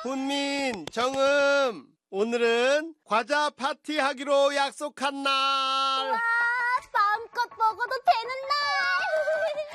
훈민, 정음, 오늘은 과자 파티 하기로 약속한 날. 와, 마음껏 먹어도 되는 날.